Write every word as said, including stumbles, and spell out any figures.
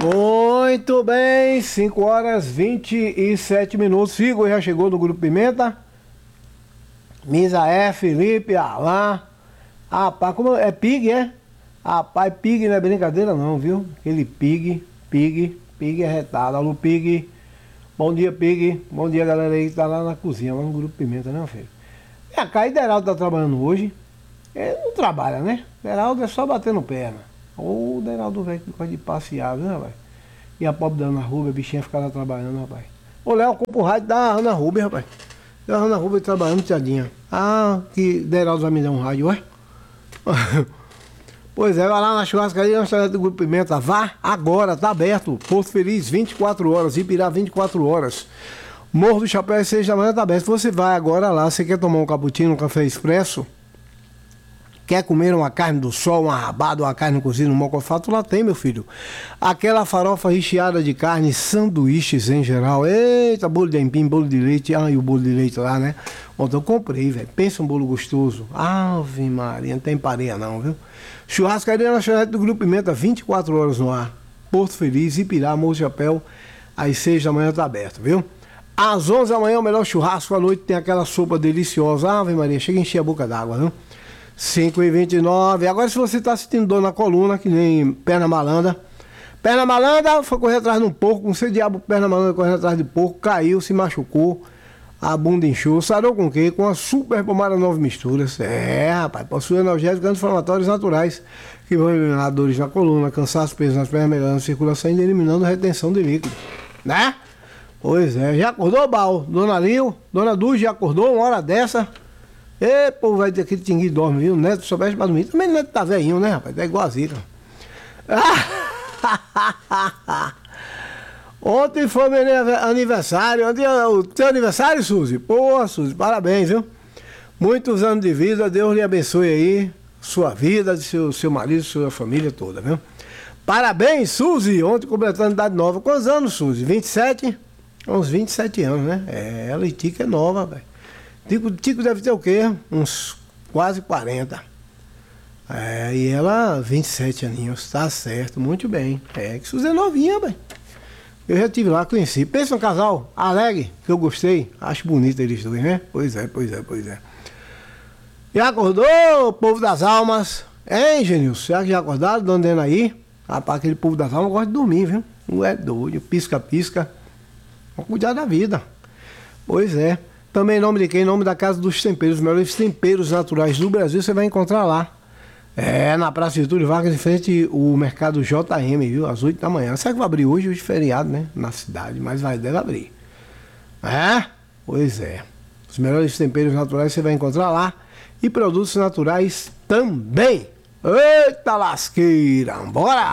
Muito bem, cinco horas vinte e sete minutos. Igor já chegou no Grupo Pimenta. Misaé, Felipe, Alain. Rapaz, como é Pig, é? Rapaz, Pig não é brincadeira não, viu? Aquele Pig, Pig, Pig é retado. Alô, Pig. Bom dia, Pig. Bom dia, galera aí que tá lá na cozinha, lá no Grupo Pimenta, né, filho? E a Caí Deraldo tá trabalhando hoje. Ele não trabalha, né? Deraldo é só batendo perna. Ô, Deraldo velho que gosta de passear, viu, rapaz? E a pobre da Ana Rubia, a bichinha fica lá trabalhando, rapaz. Ô, Léo, compra o rádio da Ana Rubia, rapaz. Da Ana Rubia trabalhando, tiadinha. Ah, que Deraldo vai me dar um rádio, ué? Pois é, vai lá na churrascaria, na restaurante do Grupo Pimenta. Vá agora, tá aberto. Porto Feliz, vinte e quatro horas. Ipirá, vinte e quatro horas. Morro do Chapéu, às seis da manhã, tá aberto. Você vai agora lá, você quer tomar um cappuccino, um café expresso? Quer comer uma carne do sol, uma rabada, uma carne cozida, um mocofato? Lá tem, meu filho. Aquela farofa recheada de carne, sanduíches em geral. Eita, bolo de aipim, bolo de leite. Ah, e o bolo de leite lá, né? Ontem eu comprei, velho. Pensa um bolo gostoso. Ave Maria, não tem pareia não, viu? Churrascaria na Charrete do Grupo Pimenta, vinte e quatro horas no ar. Porto Feliz, Ipirá, Morro do Chapéu, às seis da manhã tá aberto, viu? Às onze da manhã, o melhor churrasco. À noite tem aquela sopa deliciosa. Ave Maria, chega a encher a boca d'água, viu? cinco e vinte e nove. Agora, se você está sentindo dor na coluna, que nem perna malandra. Perna malandra foi correr atrás de um porco. Não sei diabo, perna malandra correndo atrás de porco. Caiu, se machucou. A bunda inchou. Sarou com o quê? Com a super pomada nove misturas. É, rapaz. Possui analgésicos anti-inflamatórios naturais que vão eliminar dores na coluna, cansaço, peso nas pernas, melhorando a circulação e eliminando a retenção de líquido. Né? Pois é. Já acordou, Bal? Dona Lio? Dona Du já acordou uma hora dessa? Ê, povo vai ter aquele tinguinho dorme, viu? O Neto soubesse pra dormir. Também o Neto tá velhinho, né, rapaz? É igual a Zica. Ontem foi meu aniversário. Ontem é o teu aniversário, Suzy? Pô, Suzy, parabéns, viu? Muitos anos de vida. Deus lhe abençoe aí. Sua vida, seu, seu marido, sua família toda, viu? Parabéns, Suzy. Ontem completando idade nova. Quantos anos, Suzy? vinte e sete? Uns vinte e sete anos, né? É, ela e Tica é nova, velho. Tico, Tico deve ter o quê? Uns quase quarenta. É, e ela, vinte e sete aninhos, tá certo, muito bem. É, que Suzy é novinha, velho. Eu já estive lá, conheci. Pensa um casal alegre, que eu gostei. Acho bonito eles dois, né? Pois é, pois é, pois é. Já acordou, povo das almas? Hein, Genilson? Será que já acordaram, dona Denaí? Rapaz, aquele povo das almas gosta de dormir, viu? Não é doido, pisca-pisca. Vamos cuidar da vida. Pois é. Também em nome de quem? Em nome da Casa dos Temperos, os melhores temperos naturais do Brasil, você vai encontrar lá. É, na Praça Getúlio Vargas, em frente ao Mercado J M, viu? Às oito da manhã. Será que vai abrir hoje, hoje feriado, né? Na cidade, mas vai, deve abrir. É? Pois é. Os melhores temperos naturais você vai encontrar lá. E produtos naturais também. Eita lasqueira, bora!